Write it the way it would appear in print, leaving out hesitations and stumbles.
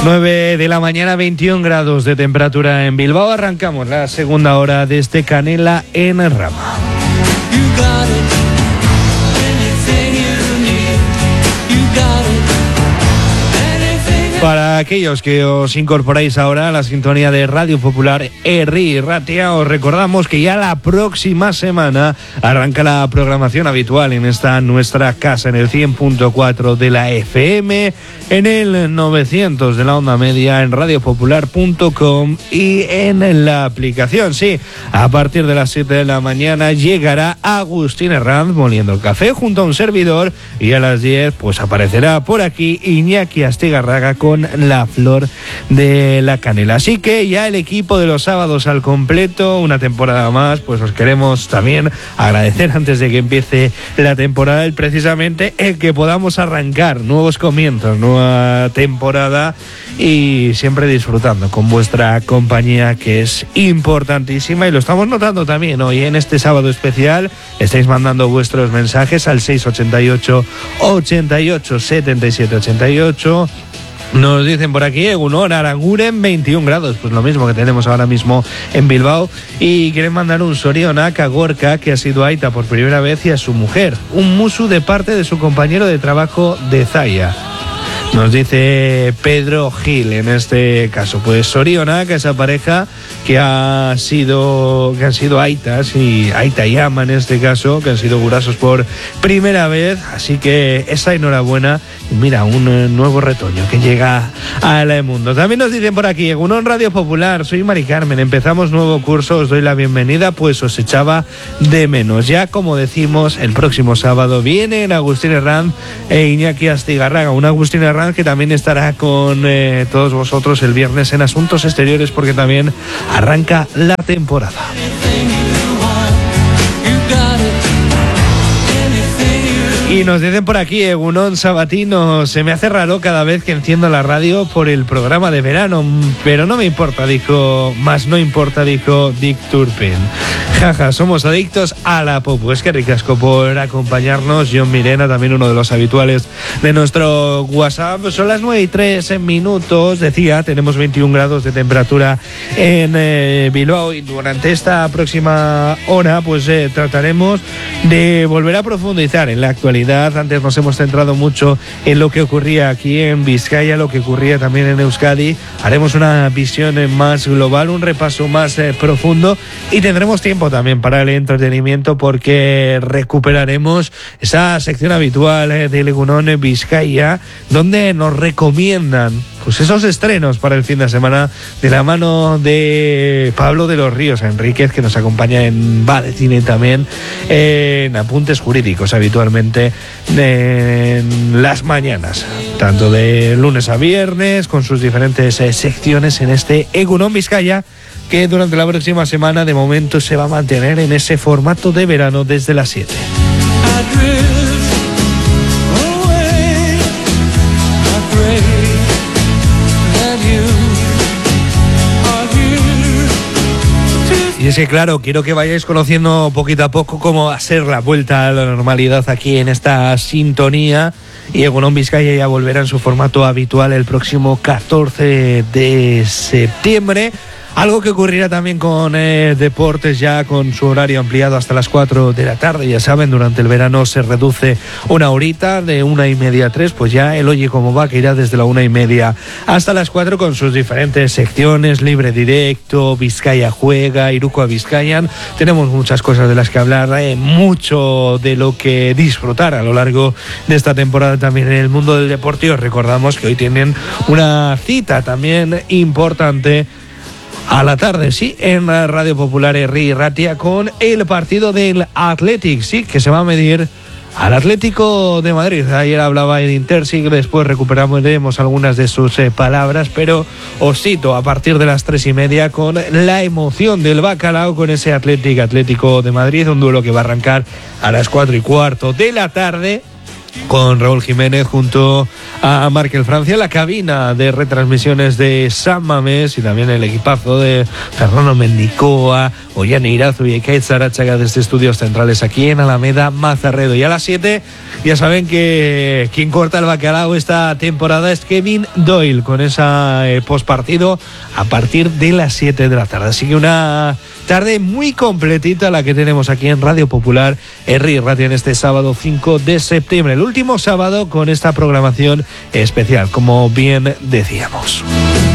9 de la mañana, 21 grados de temperatura en Bilbao. Arrancamos la segunda hora desde Canela en Rama. Para aquellos que os incorporáis ahora a la sintonía de Radio Popular Herri Ratia, os recordamos que ya la próxima semana arranca la programación habitual en esta nuestra casa, en el 100.4 de la FM, en el 900 de la onda media, en radiopopular.com y en la aplicación. Sí, a partir de las 7 de la mañana llegará Agustín Herranz moliendo el café junto a un servidor, y a las 10 pues aparecerá por aquí Iñaki Astigarraga con la flor de la canela. Así que ya el equipo de los sábados al completo, una temporada más. Pues os queremos también agradecer, antes de que empiece la temporada, precisamente el que podamos arrancar nuevos comienzos, nueva temporada, y siempre disfrutando con vuestra compañía, que es importantísima, y lo estamos notando también hoy en este sábado especial. Estáis mandando vuestros mensajes al 688 88 77 88. Nos dicen por aquí, Egunon, Aranguren, 21 grados, pues lo mismo que tenemos ahora mismo en Bilbao, y quieren mandar un sorionak a Gorka, que ha sido aita por primera vez, y a su mujer, un musu de parte de su compañero de trabajo de Zaya. Nos dice Pedro Gil en este caso. Pues sorionak a esa pareja que han sido aitas, y aita y ama en este caso, que han sido gurasos por primera vez. Así que esa enhorabuena. Mira, un nuevo retoño que llega al mundo. También nos dicen por aquí, Egunon Radio Popular, soy Mari Carmen, empezamos nuevo curso, os doy la bienvenida, pues os echaba de menos. Ya, como decimos, el próximo sábado vienen Agustín Herranz e Iñaki Astigarraga, un Agustín Herranz que también estará con todos vosotros el viernes en Asuntos Exteriores, porque también arranca la temporada. Y nos dicen por aquí, Egunon Sabatino, se me hace raro cada vez que enciendo la radio por el programa de verano, pero no me importa, dijo, más no importa, dijo Dick Turpin. Jaja, somos adictos a la popu. Es que ricasco por acompañarnos. John Mirena, también uno de los habituales de nuestro WhatsApp. Son las 9:03 decía, tenemos 21 grados de temperatura en Bilbao, y durante esta próxima hora pues trataremos de volver a profundizar en la actualidad. Antes nos hemos centrado mucho en lo que ocurría aquí en Vizcaya, lo que ocurría también en Euskadi. Haremos una visión más global, un repaso más profundo, y tendremos tiempo también para el entretenimiento, porque recuperaremos esa sección habitual del Egunon Vizcaya, donde nos recomiendan pues esos estrenos para el fin de semana, de la mano de Pablo de los Ríos Enríquez, que nos acompaña en Va de Cine también, en Apuntes Jurídicos, habitualmente en las mañanas, tanto de lunes a viernes, con sus diferentes secciones en este Egunon Vizcaya, que durante la próxima semana de momento se va a mantener en ese formato de verano desde las 7. Y es que, claro, quiero que vayáis conociendo poquito a poco cómo va a ser la vuelta a la normalidad aquí en esta sintonía. Y Egunon Vizcaya ya volverá en su formato habitual el próximo 14 de septiembre. Algo que ocurrirá también con deportes, ya con su horario ampliado hasta las 4 de la tarde. Ya saben, durante el verano se reduce una horita, de 1:30 a 3, pues ya el Oye Cómo Va, que irá desde la 1:30 hasta las 4, con sus diferentes secciones, Libre Directo, Vizcaya Juega, Irukoa Bizkaian. Tenemos muchas cosas de las que hablar, mucho de lo que disfrutar a lo largo de esta temporada también en el mundo del deporte. Y os recordamos que hoy tienen una cita también importante a la tarde, sí, en la Radio Popular Herri Ratia, con el partido del Athletic, sí, que se va a medir al Atlético de Madrid. Ayer hablaba en Intersig, después recuperaremos algunas de sus palabras, pero os cito a partir de las 3:30 con la emoción del bacalao, con ese Atlético de Madrid, un duelo que va a arrancar a las 4:15 de la tarde. con Raúl Jiménez junto a Markel Francia, la cabina de retransmisiones de San Mamés y también el equipazo de Fernando Mendicoa, Ollane Irazu y Ekaitz Aratxaga desde estudios centrales aquí en Alameda Mazarredo. Y a las 7 ya saben que quien corta el bacalao esta temporada es Kevin Doyle con esa postpartido a partir de las 7 de la tarde. Así que una tarde muy completita la que tenemos aquí en Radio Popular Herri Ratia en este sábado 5 de septiembre, el último sábado con esta programación especial, como bien decíamos.